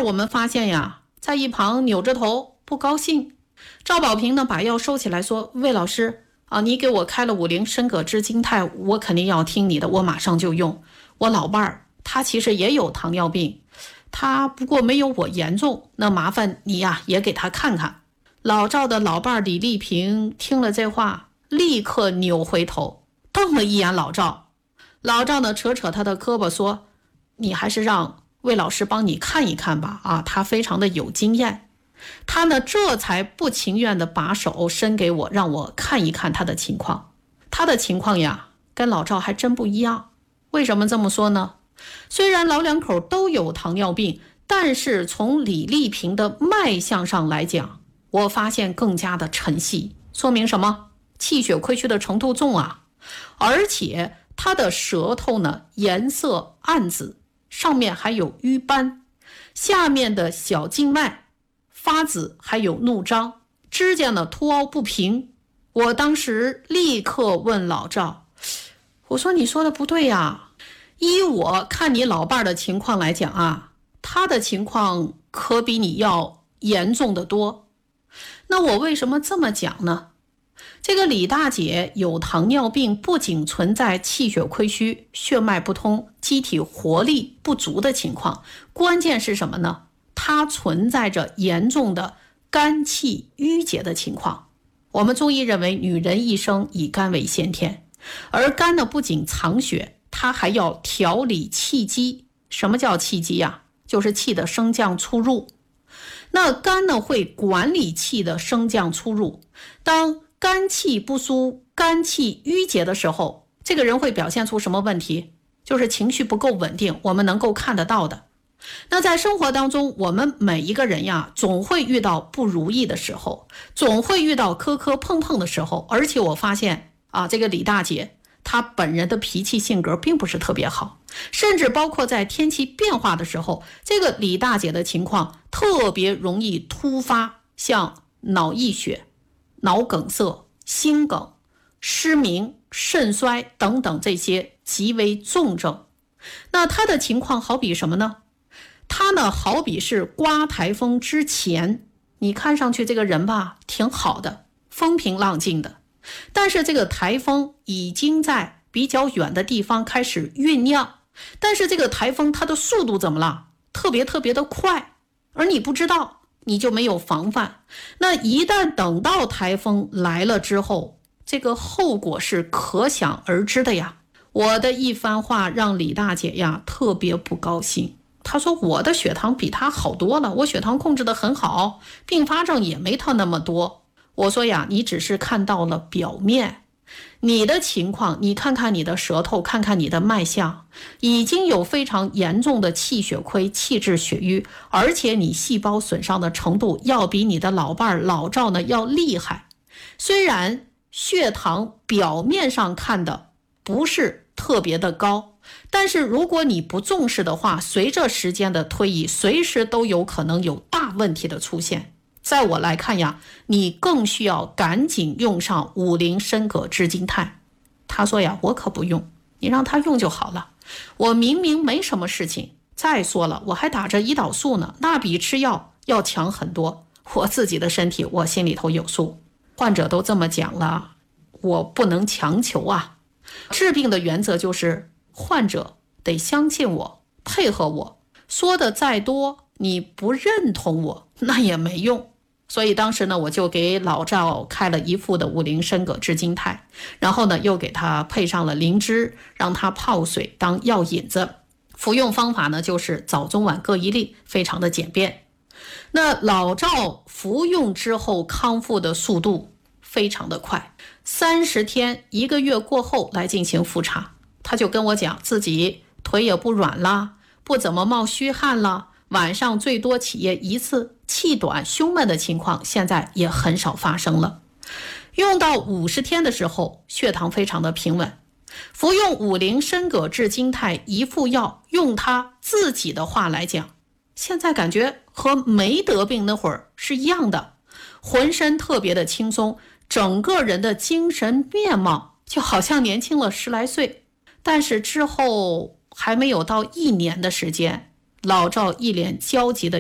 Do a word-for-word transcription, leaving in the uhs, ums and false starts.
伴我们发现呀，在一旁扭着头不高兴。赵宝平呢，把药收起来说：魏老师啊，你给我开了五灵参葛之金肽，我肯定要听你的，我马上就用。我老伴儿他其实也有糖尿病，他不过没有我严重，那麻烦你呀也给他看看。老赵的老伴儿李丽萍听了这话，立刻扭回头瞪了一眼老赵。老赵呢扯扯他的胳膊说：你还是让魏老师帮你看一看吧，啊，他非常的有经验。他呢这才不情愿的把手伸给我，让我看一看他的情况。他的情况呀跟老赵还真不一样。为什么这么说呢？虽然老两口都有糖尿病，但是从李丽萍的脉象上来讲，我发现更加的沉细，说明什么？气血亏虚的程度重啊。而且他的舌头呢颜色暗紫，上面还有瘀斑，下面的小静脉发紫，还有怒张，指甲呢凸凹不平。我当时立刻问老赵，我说你说的不对呀，依我看你老伴的情况来讲啊，他的情况可比你要严重的多。那我为什么这么讲呢？这个李大姐有糖尿病，不仅存在气血亏虚、血脉不通、机体活力不足的情况，关键是什么呢？它存在着严重的肝气郁结的情况。我们中医认为女人一生以肝为先天，而肝呢不仅藏血，它还要调理气机。什么叫气机呀？就是气的升降出入。那肝呢会管理气的升降出入，当肝气不舒、肝气郁结的时候，这个人会表现出什么问题？就是情绪不够稳定，我们能够看得到的。那在生活当中，我们每一个人呀，总会遇到不如意的时候，总会遇到磕磕碰碰的时候。而且我发现啊，这个李大姐她本人的脾气性格并不是特别好，甚至包括在天气变化的时候，这个李大姐的情况特别容易突发，像脑溢血、脑梗塞、心梗、失明、肾衰等等这些极为重症。那她的情况好比什么呢？她呢好比是刮台风之前，你看上去这个人吧挺好的，风平浪静的，但是这个台风已经在比较远的地方开始酝酿，但是这个台风它的速度怎么了？特别特别的快，而你不知道，你就没有防范。那一旦等到台风来了之后，这个后果是可想而知的呀。我的一番话让李大姐呀特别不高兴。她说我的血糖比她好多了，我血糖控制得很好，并发症也没她那么多。我说呀，你只是看到了表面，你的情况，你看看你的舌头，看看你的脉象，已经有非常严重的气血亏、气滞血瘀，而且你细胞损伤的程度要比你的老伴老赵呢要厉害。虽然血糖表面上看的不是特别的高，但是如果你不重视的话，随着时间的推移，随时都有可能有大问题的出现。在我来看呀，你更需要赶紧用上五灵参葛之金肽。他说呀，我可不用，你让他用就好了，我明明没什么事情，再说了，我还打着胰岛素呢，那比吃药要强很多，我自己的身体我心里头有数。患者都这么讲了，我不能强求啊。治病的原则就是患者得相信我，配合我，说的再多，你不认同我那也没用。所以当时呢，我就给老赵开了一副的五灵参葛之金肽，然后呢又给他配上了灵芝，让他泡水当药引子。服用方法呢就是早中晚各一粒，非常的简便。那老赵服用之后康复的速度非常的快，三十天一个月过后来进行复查，他就跟我讲自己腿也不软啦，不怎么冒虚汗啦，晚上最多起夜一次，气短胸闷的情况现在也很少发生了。用到五十天的时候，血糖非常的平稳。服用五灵参葛之金肽一副药，用他自己的话来讲，现在感觉和没得病那会儿是一样的，浑身特别的轻松，整个人的精神面貌就好像年轻了十来岁。但是之后还没有到一年的时间，老赵一脸焦急的